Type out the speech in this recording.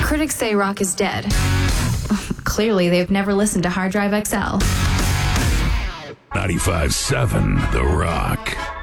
Critics say rock is dead. Clearly, they've never listened to Hard Drive XL. 95.7 The Rock.